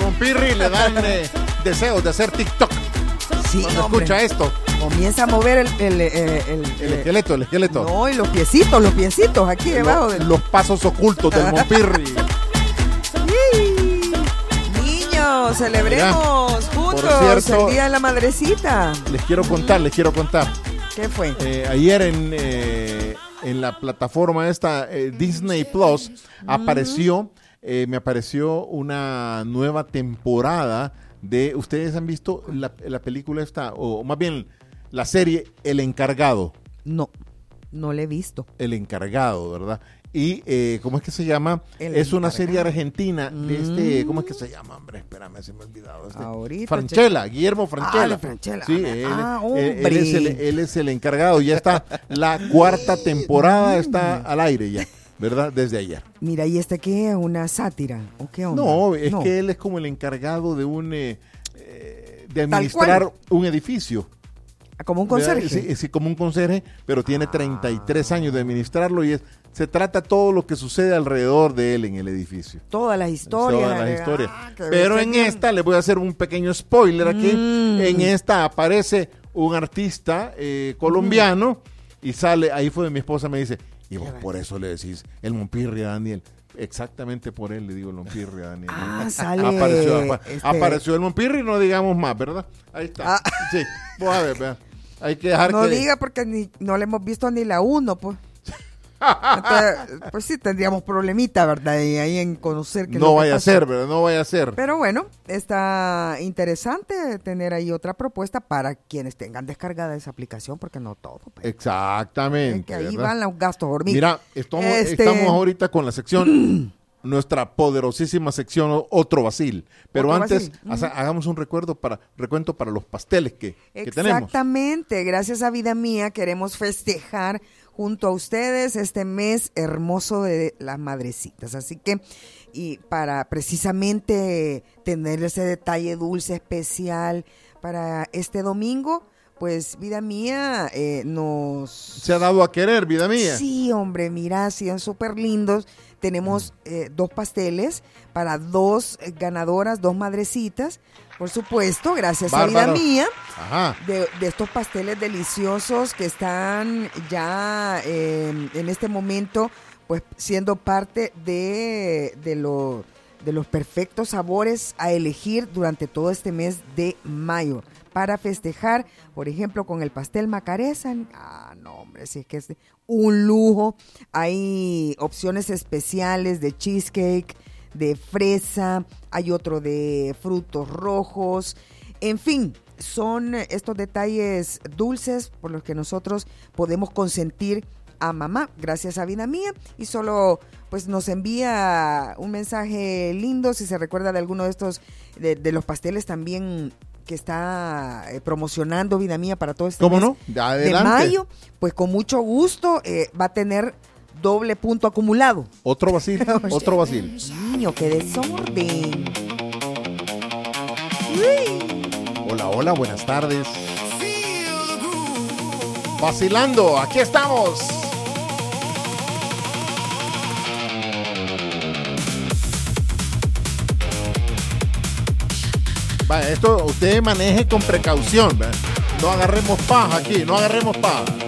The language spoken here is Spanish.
Monpirri le dan deseos de hacer TikTok. Sí, cuando hombre, escucha esto. comienza a mover el esqueleto. No, y los piecitos aquí debajo del... Los pasos ocultos del Monpirri. Niños, celebremos juntos el Día de la Madrecita. Les quiero contar. ¿Qué fue? Ayer en la plataforma esta Disney Plus me apareció una nueva temporada de... ¿Ustedes han visto la película esta, o más bien la serie El Encargado? No le he visto. El Encargado, ¿verdad? Y ¿cómo es que se llama? Es una serie argentina de ¿cómo es que se llama? Hombre, espérame, se me ha olvidado. Ahorita, Franchella, Guillermo Franchella. de Franchella. Sí, hombre. él es el encargado. Ya está, la cuarta temporada está al aire ya, ¿verdad? Desde ayer. Mira, ¿y qué es? ¿Una sátira? ¿O qué onda? No, es que él es como el encargado de de administrar un edificio. Como un conserje. Sí, como un conserje, pero tiene 33 años de administrarlo y se trata todo lo que sucede alrededor de él en el edificio. Todas las historias. Pero en esta, les voy a hacer un pequeño spoiler aquí, en esta aparece un artista colombiano y sale, ahí fue mi esposa me dice, y vos por eso le decís el Monpirri a Daniel. Exactamente por él le digo el Monpirri a Daniel. Sale. Apareció el Monpirri, no digamos más, ¿verdad? Ahí está. Sí, vos a ver, vea. Hay que dejar no diga porque no le hemos visto ni la 1, pues. Entonces, pues sí, tendríamos problemita, ¿verdad? Y ahí en conocer que no vaya a ser, ¿verdad? No vaya a ser. Pero bueno, está interesante tener ahí otra propuesta para quienes tengan descargada esa aplicación, porque no todo. Pues. Exactamente. Es que ahí van los gastos hormigas. Mira, estamos ahorita con la sección, nuestra poderosísima sección Otro Vacil. Pero antes, hagamos un recuento para los pasteles que tenemos. Exactamente. Gracias a Vida Mía queremos festejar junto a ustedes este mes hermoso de las madrecitas. Así que, y para precisamente tener ese detalle dulce especial para este domingo, pues Vida Mía se ha dado a querer, Vida Mía. Sí, hombre, mira, son súper lindos. Tenemos 2 pasteles para 2 ganadoras, 2 madrecitas. Por supuesto, gracias a Vida Mía, de estos pasteles deliciosos que están ya en este momento, pues siendo parte de los perfectos sabores a elegir durante todo este mes de mayo. Para festejar, por ejemplo, con el pastel Macaresa. No, hombre, si es que es un lujo. Hay opciones especiales de cheesecake, de fresa, hay otro de frutos rojos, en fin, son estos detalles dulces por los que nosotros podemos consentir a mamá, gracias a Vida Mía, y solo pues nos envía un mensaje lindo si se recuerda de alguno de estos, de los pasteles también que está promocionando Vida Mía para todo este mes de mayo, pues con mucho gusto va a tener doble punto acumulado. Otro vacil. Niño, qué desorden. Hola, buenas tardes. Vacilando, aquí estamos. Vaya, esto usted maneje con precaución, ¿verdad? No agarremos paja aquí, no agarremos paja.